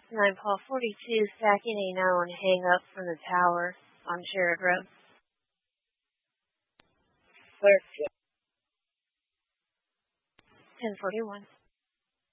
9 Paul 42, stacking a now and hang up from the tower on Sherrod Road. 1041.